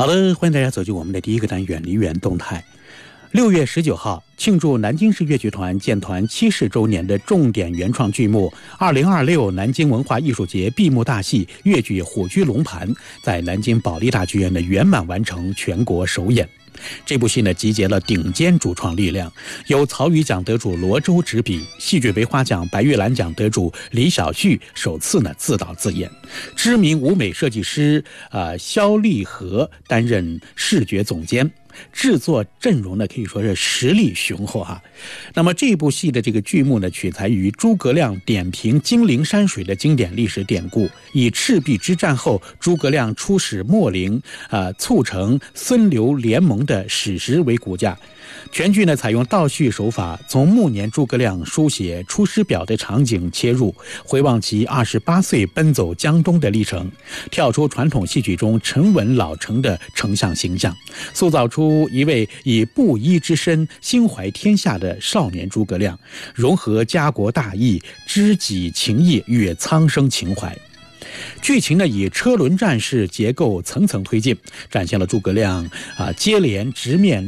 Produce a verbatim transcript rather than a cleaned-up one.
好的，欢迎大家走进我们的第一个单元梨园动态。六月十九号，庆祝南京市越剧团建团七十周年的重点原创剧目二零二六南京文化艺术节闭幕大戏越剧《虎踞龙盘》在南京保利大剧院的圆满完成全国首演。这部戏呢，集结了顶尖主创力量，由曹禺奖得主罗周执笔，戏剧梅花奖、白玉兰奖得主李小旭首次呢自导自演，知名舞美设计师呃肖立和担任视觉总监。制作阵容呢可以说是实力雄厚哈。那么这部戏的这个剧目呢，取材于诸葛亮点评金陵山水的经典历史典故，以赤壁之战后诸葛亮出使秣陵，呃，促成孙刘联盟的史实为骨架。全剧呢采用倒叙手法，从暮年诸葛亮书写《出师表》的场景切入，回望其二十八岁奔走江东的历程，跳出传统戏曲中沉稳老成的丞相形象，塑造出一位以布衣之身心怀天下的少年诸葛亮，融合家国大义、知己情义与苍生情怀。剧情呢以车轮战式结构层层推进，展现了诸葛亮啊接连直面